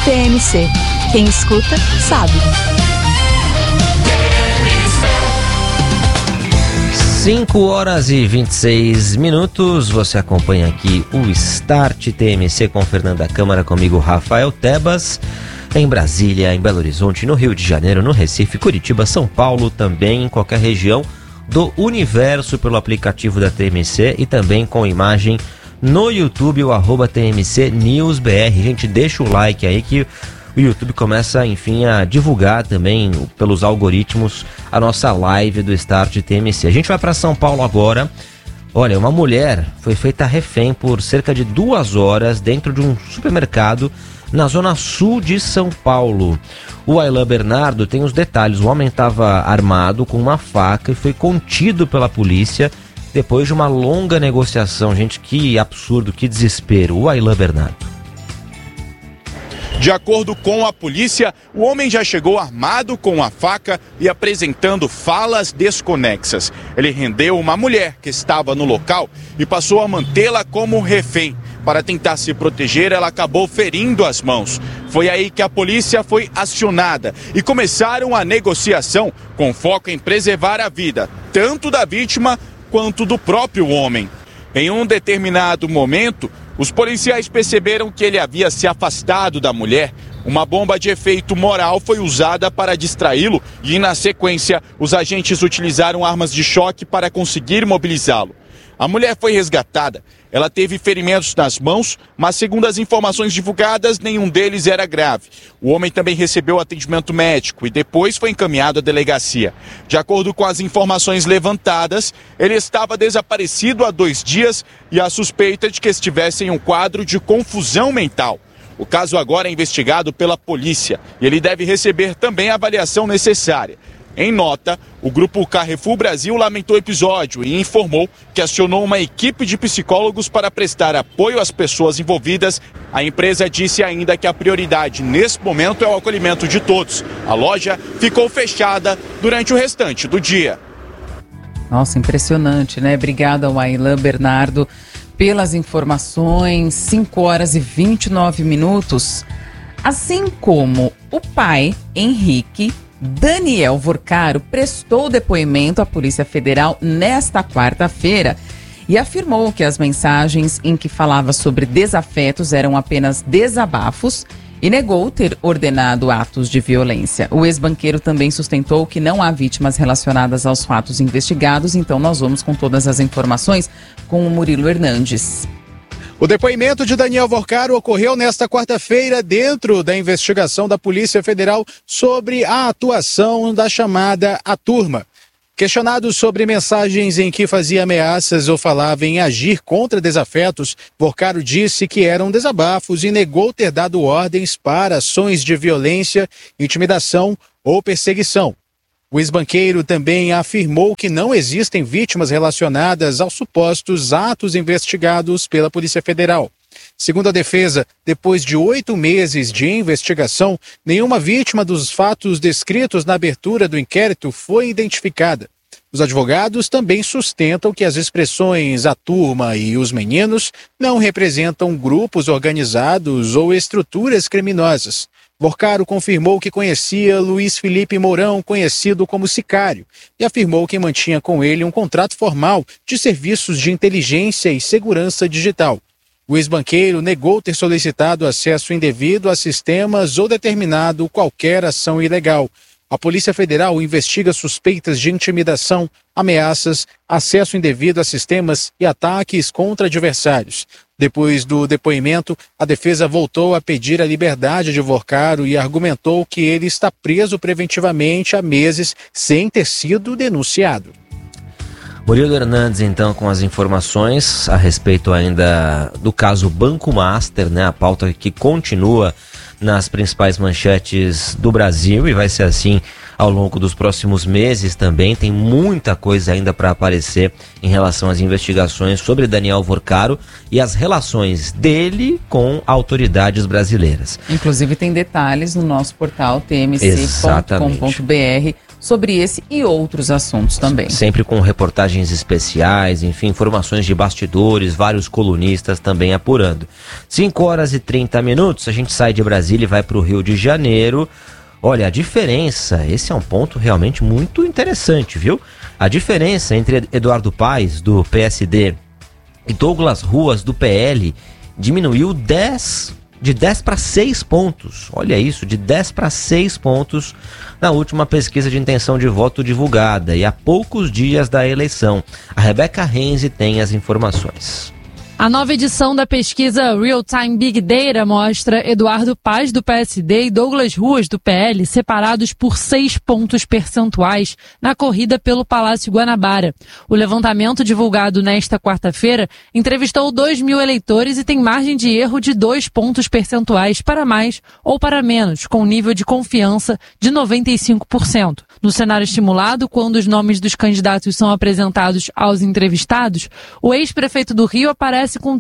TMC. Quem escuta, sabe. 5h26. Você acompanha aqui o Start TMC com Fernanda Câmara, comigo Rafael Tebas, em Brasília, em Belo Horizonte, no Rio de Janeiro, no Recife, Curitiba, São Paulo, também em qualquer região do universo pelo aplicativo da TMC e também com imagem no YouTube, o @TMC News BR. Gente, deixa o like aí que o YouTube começa, enfim, a divulgar também pelos algoritmos a nossa live do Start TMC. A gente vai para São Paulo agora. Olha, uma mulher foi feita refém por cerca de 2 horas dentro de um supermercado na zona sul de São Paulo. O Aylan Bernardo tem os detalhes. O homem estava armado com uma faca e foi contido pela polícia depois de uma longa negociação. Gente, que absurdo, que desespero. O Aylan Bernardo. De acordo com a polícia, o homem já chegou armado com a faca e apresentando falas desconexas. Ele rendeu uma mulher que estava no local e passou a mantê-la como refém. Para tentar se proteger, ela acabou ferindo as mãos. Foi aí que a polícia foi acionada e começaram a negociação com foco em preservar a vida, tanto da vítima quanto do próprio homem. Em um determinado momento, os policiais perceberam que ele havia se afastado da mulher. Uma bomba de efeito moral foi usada para distraí-lo e, na sequência, os agentes utilizaram armas de choque para conseguir mobilizá-lo. A mulher foi resgatada. Ela teve ferimentos nas mãos, mas, segundo as informações divulgadas, nenhum deles era grave. O homem também recebeu atendimento médico e depois foi encaminhado à delegacia. De acordo com as informações levantadas, ele estava desaparecido há 2 dias e a suspeita de que estivesse em um quadro de confusão mental. O caso agora é investigado pela polícia e ele deve receber também a avaliação necessária. Em nota, o grupo Carrefour Brasil lamentou o episódio e informou que acionou uma equipe de psicólogos para prestar apoio às pessoas envolvidas. A empresa disse ainda que a prioridade nesse momento é o acolhimento de todos. A loja ficou fechada durante o restante do dia. Nossa, impressionante, né? Obrigada ao Aylan Bernardo pelas informações. 5h29. Assim como o pai, Henrique Daniel Vorcaro, prestou depoimento à Polícia Federal nesta quarta-feira e afirmou que as mensagens em que falava sobre desafetos eram apenas desabafos e negou ter ordenado atos de violência. O ex-banqueiro também sustentou que não há vítimas relacionadas aos fatos investigados, então nós vamos com todas as informações com o Murilo Hernandes. O depoimento de Daniel Vorcaro ocorreu nesta quarta-feira dentro da investigação da Polícia Federal sobre a atuação da chamada A Turma. Questionado sobre mensagens em que fazia ameaças ou falava em agir contra desafetos, Vorcaro disse que eram desabafos e negou ter dado ordens para ações de violência, intimidação ou perseguição. O ex-banqueiro também afirmou que não existem vítimas relacionadas aos supostos atos investigados pela Polícia Federal. Segundo a defesa, depois de 8 meses de investigação, nenhuma vítima dos fatos descritos na abertura do inquérito foi identificada. Os advogados também sustentam que as expressões a turma e os meninos não representam grupos organizados ou estruturas criminosas. Vorcaro confirmou que conhecia Luiz Felipe Mourão, conhecido como Sicário, e afirmou que mantinha com ele um contrato formal de serviços de inteligência e segurança digital. O ex-banqueiro negou ter solicitado acesso indevido a sistemas ou determinado qualquer ação ilegal. A Polícia Federal investiga suspeitas de intimidação, ameaças, acesso indevido a sistemas e ataques contra adversários. Depois do depoimento, a defesa voltou a pedir a liberdade de Vorcaro e argumentou que ele está preso preventivamente há meses sem ter sido denunciado. Murilo Hernandes, então, com as informações a respeito ainda do caso Banco Master, né? A pauta que continua nas principais manchetes do Brasil e vai ser assim ao longo dos próximos meses também. Tem muita coisa ainda para aparecer em relação às investigações sobre Daniel Vorcaro e as relações dele com autoridades brasileiras. Inclusive tem detalhes no nosso portal tmc.com.br sobre esse e outros assuntos também. Sempre com reportagens especiais, enfim, informações de bastidores, vários colunistas também apurando. 5h30, a gente sai de Brasília e vai para o Rio de Janeiro. Olha, a diferença, esse é um ponto realmente muito interessante, viu? A diferença entre Eduardo Paes, do PSD, e Douglas Ruas, do PL, diminuiu de 10 para 6 pontos. Olha isso, de 10 para 6 pontos na última pesquisa de intenção de voto divulgada e há poucos dias da eleição. A Rebeca Renzi tem as informações. A nova edição da pesquisa Real Time Big Data mostra Eduardo Paes, do PSD, e Douglas Ruas, do PL, separados por 6 pontos percentuais na corrida pelo Palácio Guanabara. O levantamento divulgado nesta quarta-feira entrevistou 2.000 eleitores e tem margem de erro de 2 pontos percentuais para mais ou para menos, com nível de confiança de 95%. No cenário estimulado, quando os nomes dos candidatos são apresentados aos entrevistados, o ex-prefeito do Rio aparece com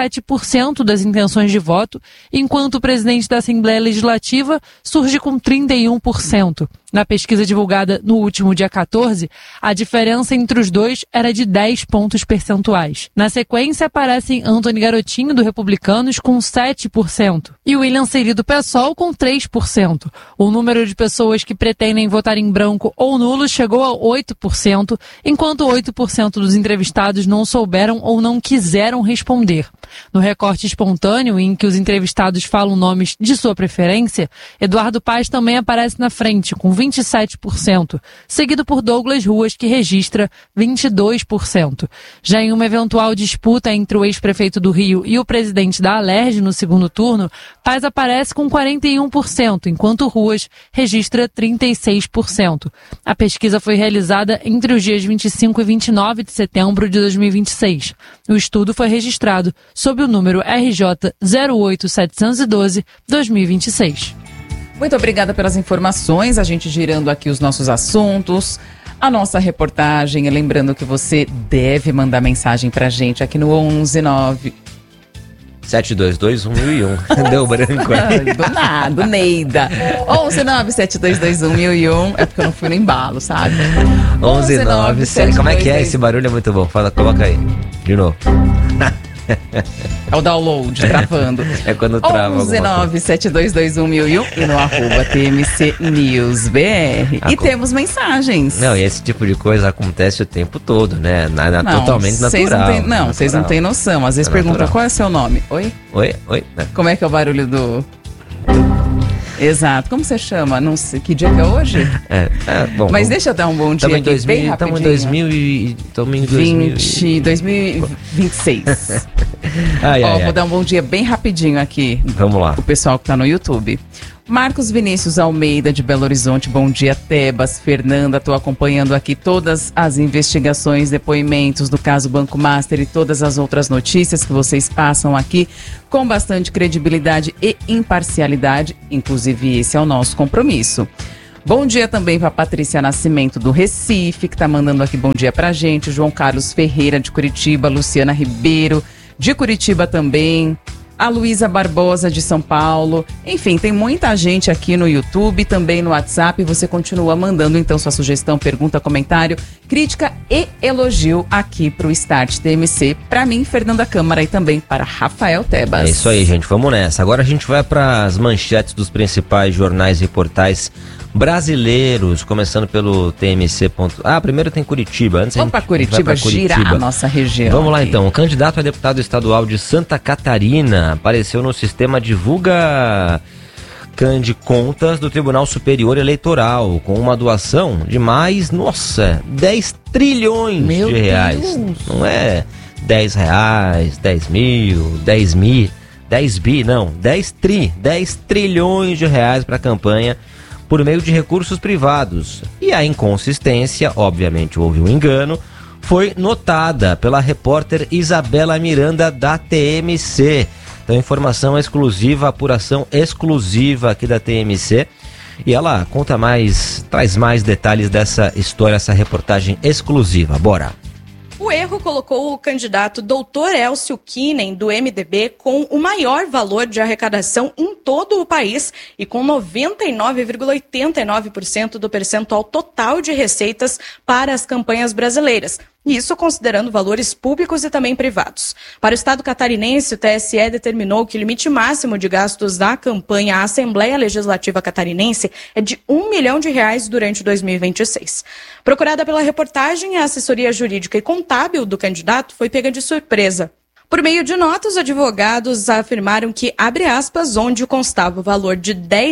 37% das intenções de voto, enquanto o presidente da Assembleia Legislativa surge com 31%. Na pesquisa divulgada no último dia 14, a diferença entre os dois era de 10 pontos percentuais. Na sequência, aparecem Antony Garotinho, do Republicanos, com 7%, e William Seri, do PSOL, com 3%. O número de pessoas que pretendem votar em branco ou nulo chegou a 8%, enquanto 8% dos entrevistados não souberam ou não quiseram responder. No recorte espontâneo, em que os entrevistados falam nomes de sua preferência, Eduardo Paes também aparece na frente, com 27%, seguido por Douglas Ruas, que registra 22%. Já em uma eventual disputa entre o ex-prefeito do Rio e o presidente da Alerj no segundo turno, Paes aparece com 41%, enquanto Ruas registra 36%. A pesquisa foi realizada entre os dias 25 e 29 de setembro de 2026. O estudo foi registrado sob o número RJ 08712-2026. Muito obrigada pelas informações, a gente girando aqui os nossos assuntos, a nossa reportagem, e lembrando que você deve mandar mensagem pra gente aqui no 119... 7221.001. Deu branco aí. Do nada, Neida. 1197221.001. É porque eu não fui no embalo, sabe? 119. Como é que é? Esse barulho é muito bom. Fala, coloca aí. De novo. É o download, travando. É quando trava. 1197221.001 e no @TMC News BR. E temos mensagens. Não, e esse tipo de coisa acontece o tempo todo, né? Totalmente natural. Vocês não têm noção. Às vezes perguntam, qual é seu nome? Oi? Oi? Como é que é o barulho do... Exato. Como você chama? Não sei. Que dia que é hoje? Bom. Mas deixa eu dar um bom dia aqui, bem rapidinho. Estamos em 2026. Vou dar um bom dia bem rapidinho aqui. Vamos lá. O pessoal que tá no YouTube. Marcos Vinícius Almeida, de Belo Horizonte, bom dia, Tebas. Fernanda, estou acompanhando aqui todas as investigações, depoimentos do caso Banco Master e todas as outras notícias que vocês passam aqui com bastante credibilidade e imparcialidade, inclusive esse é o nosso compromisso. Bom dia também para Patrícia Nascimento, do Recife, que está mandando aqui bom dia pra gente, João Carlos Ferreira, de Curitiba, Luciana Ribeiro, de Curitiba também, a Luísa Barbosa, de São Paulo. Enfim, tem muita gente aqui no YouTube, também no WhatsApp. Você continua mandando, então, sua sugestão, pergunta, comentário, crítica e elogio aqui pro Start TMC. Para mim, Fernanda Câmara, e também para Rafael Tebas. É isso aí, gente. Vamos nessa. Agora a gente vai para as manchetes dos principais jornais e portais brasileiros, começando pelo TMC. Primeiro tem Curitiba. Vamos para Curitiba, girar a nossa região. Vamos lá, então. O candidato a deputado estadual de Santa Catarina apareceu no sistema Divulga de Contas do Tribunal Superior Eleitoral, com uma doação de mais, 10 trilhões de reais. Não é 10 reais, 10 mil, 10 mil, 10 bi, não. 10 trilhões de reais para a campanha por meio de recursos privados. E a inconsistência, obviamente houve um engano, foi notada pela repórter Isabela Miranda, da TMC. Então, informação exclusiva, apuração exclusiva aqui da TMC. e ela traz mais detalhes dessa história, essa reportagem exclusiva. Bora! O erro colocou o candidato Dr. Elcio Kinen, do MDB, com o maior valor de arrecadação em todo o país e com 99,89% do percentual total de receitas para as campanhas brasileiras. Isso considerando valores públicos e também privados. Para o Estado catarinense, o TSE determinou que o limite máximo de gastos da campanha à Assembleia Legislativa Catarinense é de R$1 milhão durante 2026. Procurada pela reportagem, a assessoria jurídica e contábil do candidato foi pega de surpresa. Por meio de notas, os advogados afirmaram que, abre aspas, onde constava o valor de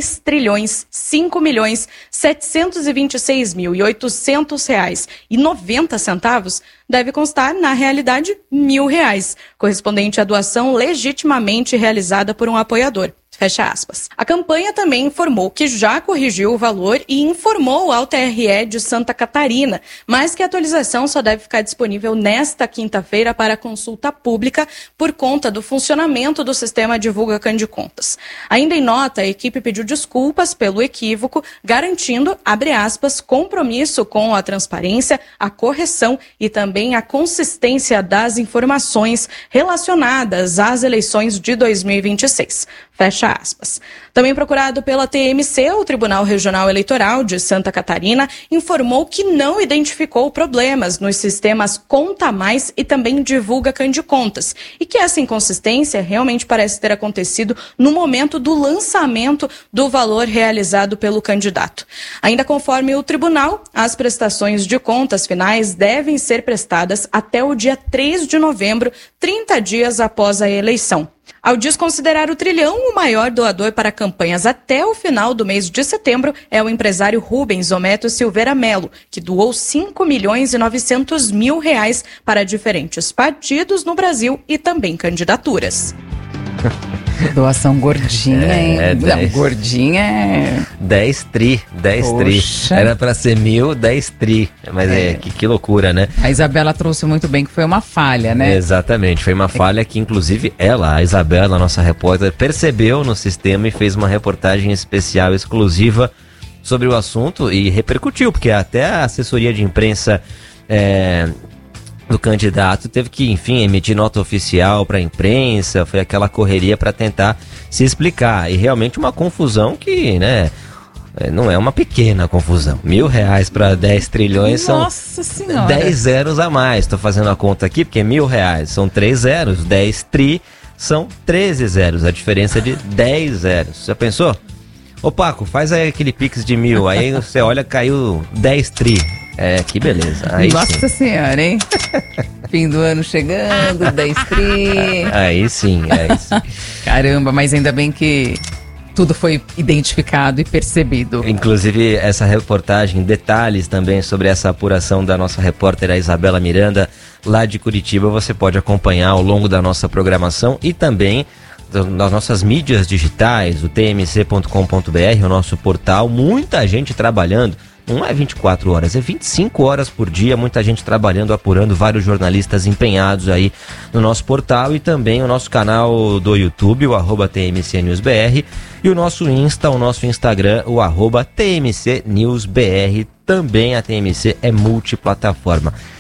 R$10.526.800,90, deve constar, na realidade, R$1.000, correspondente à doação legitimamente realizada por um apoiador. Fecha aspas. A campanha também informou que já corrigiu o valor e informou ao TRE de Santa Catarina, mas que a atualização só deve ficar disponível nesta quinta-feira para consulta pública por conta do funcionamento do sistema Divulga Candicontas. Ainda em nota, a equipe pediu desculpas pelo equívoco, garantindo, abre aspas, compromisso com a transparência, a correção e também a consistência das informações relacionadas às eleições de 2026. Fecha aspas. Também procurado pela TMC, o Tribunal Regional Eleitoral de Santa Catarina informou que não identificou problemas nos sistemas Conta Mais e também Divulga Candicontas e que essa inconsistência realmente parece ter acontecido no momento do lançamento do valor realizado pelo candidato. Ainda conforme o tribunal, as prestações de contas finais devem ser prestadas até o dia 3 de novembro, 30 dias após a eleição. Ao desconsiderar o trilhão, o maior doador para campanhas até o final do mês de setembro é o empresário Rubens Ometo Silveira Melo, que doou R$5.900.000 para diferentes partidos no Brasil e também candidaturas. Doação gordinha, hein? Não, gordinha é... 10 tri. Era pra ser 1.000, 10 tri. Mas que loucura, né? A Isabela trouxe muito bem que foi uma falha, né? Exatamente, foi uma falha que inclusive a Isabela, nossa repórter, percebeu no sistema e fez uma reportagem especial, exclusiva sobre o assunto e repercutiu, porque até a assessoria de imprensa do candidato teve que, enfim, emitir nota oficial para a imprensa, foi aquela correria para tentar se explicar, e realmente uma confusão que, né, não é uma pequena confusão. R$1.000 para 10 trilhões Nossa são senhora. 10 zeros a mais, estou fazendo a conta aqui, porque R$1.000 são 3 zeros, 10 tri são 13 zeros, a diferença de 10 zeros, já pensou? Ô Paco, faz aí aquele pix de 1.000, aí você olha, caiu 10 tri. Que beleza. Aí Nossa senhora, hein? Fim do ano chegando, 10 tri. Aí sim. Caramba, mas ainda bem que tudo foi identificado e percebido. Inclusive, essa reportagem, detalhes também sobre essa apuração da nossa repórter, a Isabela Miranda, lá de Curitiba, você pode acompanhar ao longo da nossa programação e também nas nossas mídias digitais, o tmc.com.br, o nosso portal, muita gente trabalhando. Não é 24 horas, é 25 horas por dia, muita gente trabalhando, apurando, vários jornalistas empenhados aí no nosso portal e também o nosso canal do YouTube, o @TMCNewsBR, e o nosso Instagram, o @TMCNewsBR. Também a TMC é multiplataforma.